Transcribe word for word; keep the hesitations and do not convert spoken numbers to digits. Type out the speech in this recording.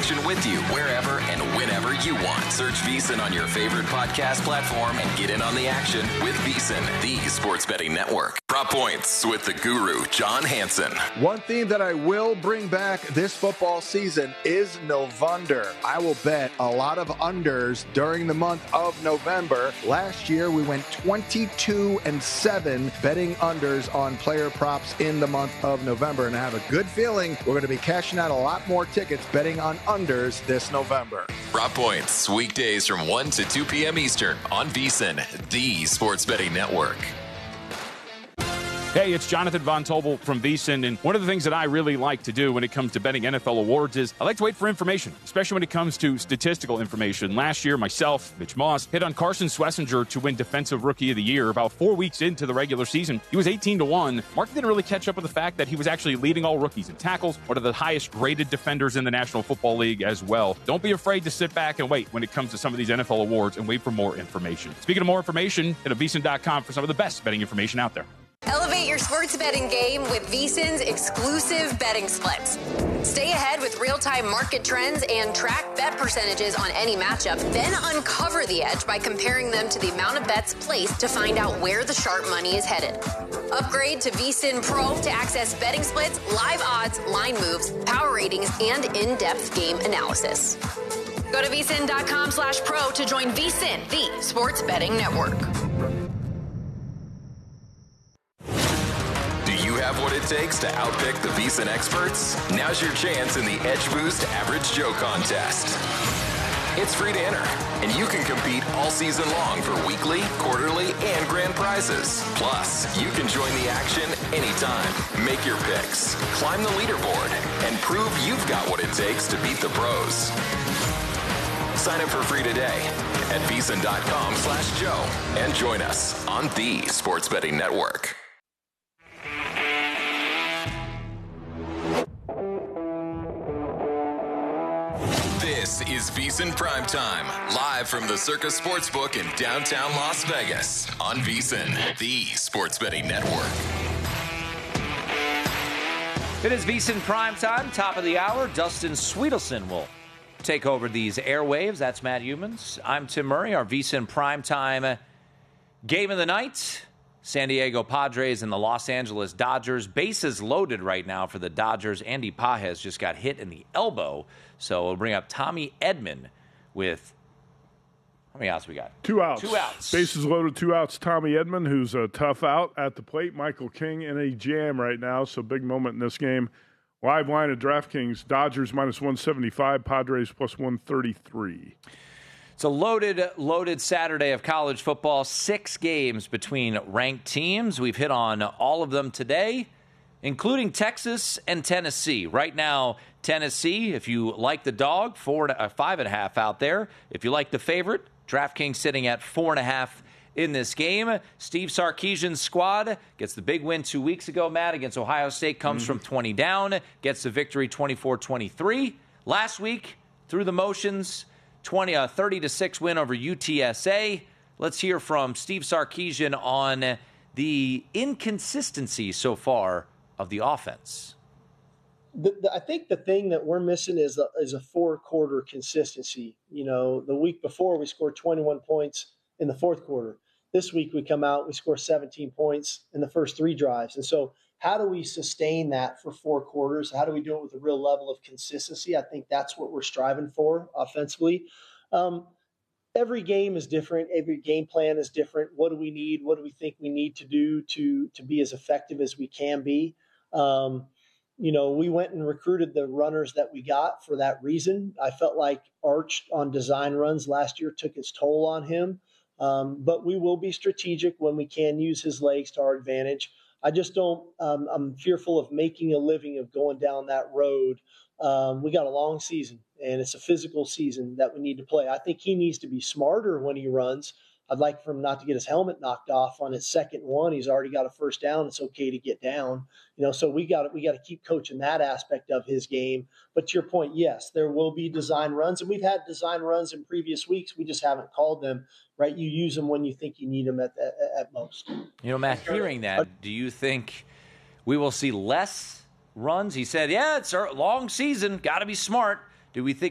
action with you wherever and whenever you want. Search VSiN on your favorite podcast platform and get in on the action with VSiN, the sports betting network. Prop Points with the guru, John Hansen. One theme that I will bring back this football season is November. I will bet a lot of unders during the month of November. Last year, we went twenty-two and seven betting unders on player props in the month of November. And I have a good feeling we're going to be cashing out a lot more tickets betting on unders this November. Prop Points, weekdays from one to two p.m. Eastern on VSiN, the sports betting network. Hey, it's Jonathan Von Tobel from VSiN, and one of the things that I really like to do when it comes to betting N F L awards is I like to wait for information, especially when it comes to statistical information. Last year, myself, Mitch Moss, hit on Carson Schlesinger to win Defensive Rookie of the Year about four weeks into the regular season. He was eighteen to one. Mark didn't really catch up with the fact that he was actually leading all rookies in tackles, one of the highest graded defenders in the National Football League as well. Don't be afraid to sit back and wait when it comes to some of these N F L awards and wait for more information. Speaking of more information, head to V S I N dot com for some of the best betting information out there. Elevate your sports betting game with VSiN's exclusive betting splits. Stay ahead with real-time market trends and track bet percentages on any matchup. Then uncover the edge by comparing them to the amount of bets placed to find out where the sharp money is headed. Upgrade to VSiN Pro to access betting splits, live odds, line moves, power ratings, and in-depth game analysis. Go to V S I N dot com slash pro to join VSiN, the sports betting network. Have what it takes to outpick the VSiN experts? Now's your chance in the Edge Boost Average Joe contest. It's free to enter, and you can compete all season long for weekly, quarterly, and grand prizes. Plus, you can join the action anytime. Make your picks, climb the leaderboard, and prove you've got what it takes to beat the pros. Sign up for free today at V S I N dot com slash Joe and join us on the Sports Betting Network. This is VSiN Primetime, live from the Circus Sportsbook in downtown Las Vegas on VSiN, the sports betting network. It is VSiN Primetime, top of the hour. Dustin Sweetelson will take over these airwaves. That's Matt Humans. I'm Tim Murray, our VSiN Primetime game of the night. San Diego Padres and the Los Angeles Dodgers. Bases loaded right now for the Dodgers. Andy Pages just got hit in the elbow. So we'll bring up Tommy Edman with, how many outs we got? Two outs. Two outs. Bases loaded, two outs. Tommy Edman, who's a tough out at the plate. Michael King in a jam right now, so big moment in this game. Live line at DraftKings, Dodgers minus one seventy-five, Padres plus one thirty-three. It's a loaded, loaded Saturday of college football. Six games between ranked teams. We've hit on all of them today, including Texas and Tennessee. Right now, Tennessee, if you like the dog, four, uh, five and a half out there. If you like the favorite, DraftKings sitting at four and a half in this game. Steve Sarkisian's squad gets the big win two weeks ago, Matt, against Ohio State, comes mm-hmm. from twenty down, gets the victory twenty-four twenty-three. Last week, through the motions, twenty, uh, thirty to six win over U T S A. Let's hear from Steve Sarkisian on the inconsistency so far of the offense. The, the, I think the thing that we're missing is a, is a four-quarter consistency. You know, the week before we scored twenty-one points in the fourth quarter. This week we come out, we score seventeen points in the first three drives. And so how do we sustain that for four quarters? How do we do it with a real level of consistency? I think that's what we're striving for offensively. Um, every game is different. Every game plan is different. What do we need? What do we think we need to do to, to be as effective as we can be? Um, you know, we went and recruited the runners that we got for that reason. I felt like Arch on design runs last year took its toll on him. Um, but we will be strategic when we can use his legs to our advantage. I just don't, um, I'm fearful of making a living of going down that road. Um, we got a long season, and it's a physical season that we need to play. I think he needs to be smarter when he runs. I'd like for him not to get his helmet knocked off on his second one. He's already got a first down. It's okay to get down, you know, so we got we got to keep coaching that aspect of his game. But to your point, yes, there will be design runs, and we've had design runs in previous weeks. We just haven't called them, right? You use them when you think you need them at, at, at most. You know, Matt, hearing that, do you think we will see less runs? He said, yeah, it's a long season. Got to be smart. Do we think